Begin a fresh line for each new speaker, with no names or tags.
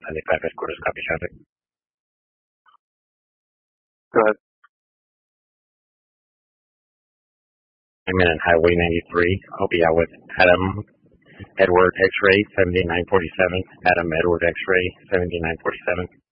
95 headquarters, copy traffic.
Go ahead.
I'm in Highway 93. I'll be out with Adam Edward X-Ray 7947. Adam Edward X-Ray 7947.